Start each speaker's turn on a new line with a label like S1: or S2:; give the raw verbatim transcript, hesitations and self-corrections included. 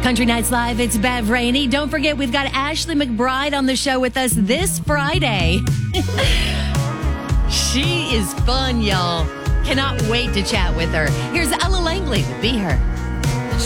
S1: Country Nights Live, it's Bev Rainey. Don't forget, we've got Ashley McBride on the show with us this Friday. She is fun, y'all. Cannot wait to chat with her. Here's Ella Langley with Be Her.